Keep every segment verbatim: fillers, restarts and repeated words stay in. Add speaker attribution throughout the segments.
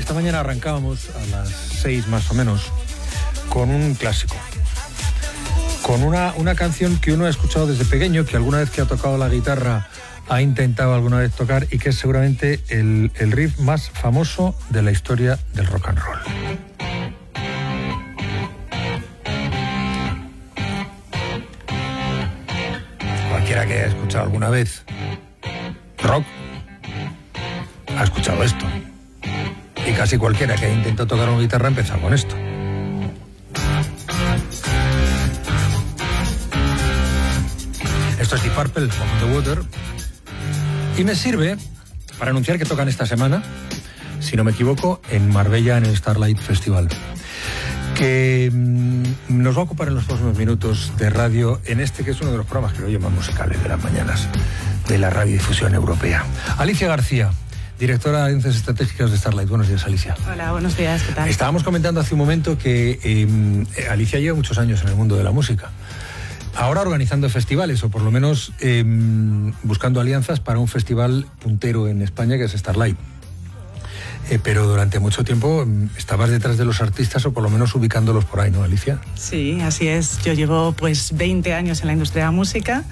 Speaker 1: esta mañana arrancábamos a las seis más o menos con un clásico, con una, una canción que uno ha escuchado desde pequeño, que alguna vez que ha tocado la guitarra ha intentado alguna vez tocar y que es seguramente el, el riff más famoso de la historia del rock and roll. Cualquiera que haya escuchado alguna vez rock ha escuchado esto. Y casi cualquiera que haya intentado tocar una guitarra ha empezado con esto. Esto es Deep Purple, On the Water. Y me sirve para anunciar que tocan esta semana, si no me equivoco, en Marbella, en el Starlight Festival, que mmm, nos va a ocupar en los próximos minutos de radio en este que es uno de los programas que lo llaman musicales de las mañanas de la radiodifusión europea. Alicia García, directora de Alianzas Estratégicas de Starlight. Buenos días, Alicia.
Speaker 2: Hola, buenos días, ¿qué tal?
Speaker 1: Estábamos comentando hace un momento que eh, Alicia lleva muchos años en el mundo de la música. Ahora organizando festivales, o por lo menos eh, buscando alianzas para un festival puntero en España que es Starlight. Eh, pero durante mucho tiempo estabas detrás de los artistas, o por lo menos ubicándolos por ahí, ¿no, Alicia?
Speaker 2: Sí, así es. Yo llevo pues veinte años en la industria de la música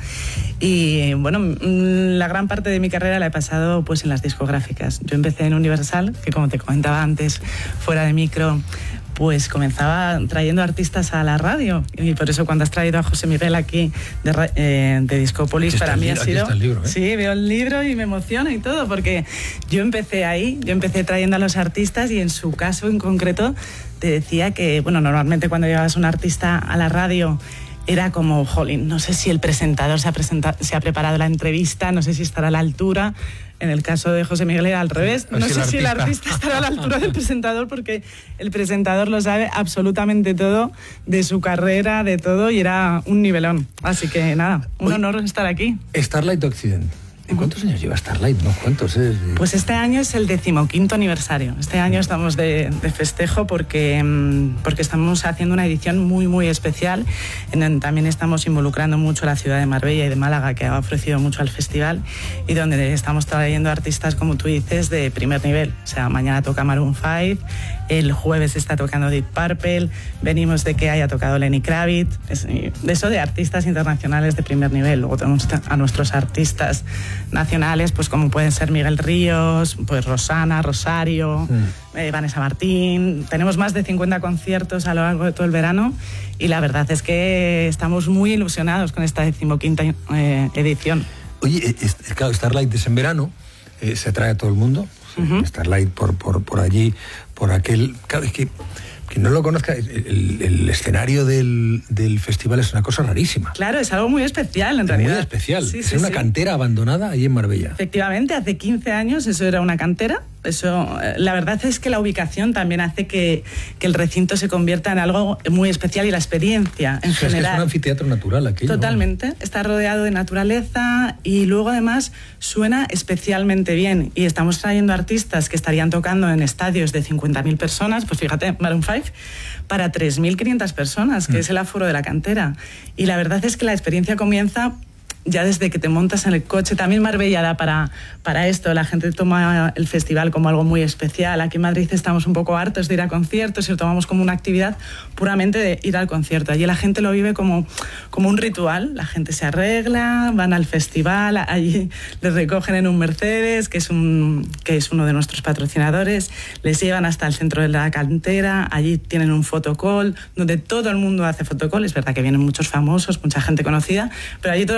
Speaker 2: y, bueno, la gran parte de mi carrera la he pasado pues en las discográficas. Yo empecé en Universal, que como te comentaba antes, fuera de micro, pues comenzaba trayendo artistas a la radio, y por eso cuando has traído a José Miguel aquí de, eh, de Discópolis, para mí ha sido...
Speaker 1: Aquí está el libro, ¿eh?
Speaker 2: Sí, veo el libro y me emociona y todo, porque yo empecé ahí, yo empecé trayendo a los artistas, y en su caso en concreto te decía que, bueno, normalmente cuando llevas un artista a la radio era como, jolín, no sé si el presentador se ha, presenta- se ha preparado la entrevista, no sé si estará a la altura. En el caso de José Miguel era al revés. No sé si el artista estará a la altura del presentador, porque el presentador lo sabe absolutamente todo de su carrera, de todo, y era un nivelón. Así que nada, un Oye, honor estar aquí.
Speaker 1: Starlight Occident. ¿En cuántos años lleva Starlight? ¿No? ¿Cuántos es?
Speaker 2: Pues este año es el decimoquinto aniversario. Este año estamos de, de festejo porque, porque estamos haciendo una edición muy, muy especial, en donde también estamos involucrando mucho a la ciudad de Marbella y de Málaga, que ha ofrecido mucho al festival, y donde estamos trayendo artistas, como tú dices, de primer nivel. O sea, mañana toca Maroon cinco, el jueves está tocando Deep Purple, venimos de que haya tocado Lenny Kravitz, de eso, de artistas internacionales de primer nivel. Luego tenemos a nuestros artistas nacionales, pues como pueden ser Miguel Ríos, pues Rosana, Rosario, sí. eh, Vanessa Martín. Tenemos más de cincuenta conciertos a lo largo de todo el verano, y la verdad es que estamos muy ilusionados con esta decimoquinta eh, edición.
Speaker 1: Oye, es, claro, Starlight es en verano, eh, se trae a todo el mundo, uh-huh. Starlight por, por, por allí, por aquel... Claro, es que... Que no lo conozca, el, el escenario del, del festival es una cosa rarísima.
Speaker 2: Claro, es algo muy especial en realidad.
Speaker 1: Muy especial.
Speaker 2: Sí,
Speaker 1: es
Speaker 2: sí,
Speaker 1: una
Speaker 2: sí.
Speaker 1: cantera abandonada ahí en Marbella.
Speaker 2: Efectivamente, hace quince años eso era una cantera. Eso, la verdad es que la ubicación también hace que, que el recinto se convierta en algo muy especial, y la experiencia en
Speaker 1: o sea,
Speaker 2: general.
Speaker 1: Es que es un anfiteatro natural aquello.
Speaker 2: Totalmente. ¿No? Está rodeado de naturaleza, y luego además suena especialmente bien. Y estamos trayendo artistas que estarían tocando en estadios de cincuenta mil personas, pues fíjate, Maroon cinco, para tres mil quinientas personas, que mm. es el aforo de la cantera. Y la verdad es que la experiencia comienza ya desde que te montas en el coche. También Marbella da para, para esto. La gente toma el festival como algo muy especial. Aquí en Madrid estamos un poco hartos de ir a conciertos y lo tomamos como una actividad puramente de ir al concierto. Allí la gente lo vive como, como un ritual. La gente se arregla, van al festival, allí les recogen en un Mercedes, que es, un, que es uno de nuestros patrocinadores, les llevan hasta el centro de la cantera, allí tienen un photocall, donde todo el mundo hace photocall. Es verdad que vienen muchos famosos, mucha gente conocida, pero allí todo